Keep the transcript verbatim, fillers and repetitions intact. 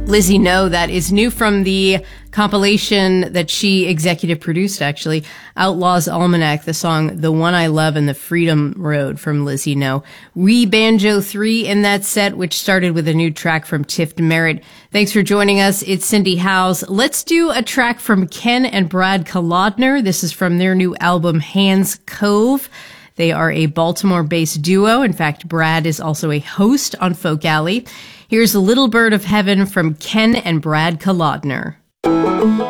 Lizzie No, that is new from the compilation that she executive produced, actually, Outlaws Almanac, the song The One I Love and the Freedom Road from Lizzie No. We Banjo three in that set, which started with a new track from Tift Merritt. Thanks for joining us. It's Cindy Howes. Let's do a track from Ken and Brad Kolodner. This is from their new album, Hands Cove. They are a Baltimore-based duo. In fact, Brad is also a host on Folk Alley. Here's a Little Bird of Heaven from Ken and Brad Kolodner.